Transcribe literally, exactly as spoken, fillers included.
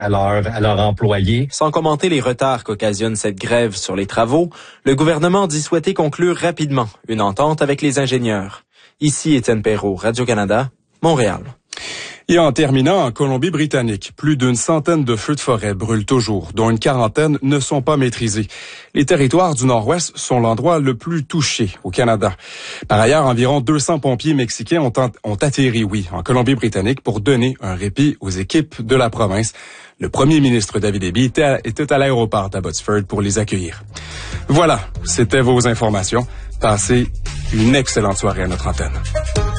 à leurs à leurs employés. Sans commenter les retards qu'occasionne cette grève sur les travaux, le gouvernement dit souhaiter conclure rapidement une entente avec les ingénieurs. Ici Étienne Perrault, Radio-Canada, Montréal. Et en terminant, en Colombie-Britannique, plus d'une centaine de feux de forêt brûlent toujours, dont une quarantaine ne sont pas maîtrisés. Les territoires du Nord-Ouest sont l'endroit le plus touché au Canada. Par ailleurs, environ deux cents pompiers mexicains ont, ont atterri, oui, en Colombie-Britannique pour donner un répit aux équipes de la province. Le premier ministre David Eby était à, était à l'aéroport d'Abbotsford pour les accueillir. Voilà, c'était vos informations. Passez une excellente soirée à notre antenne.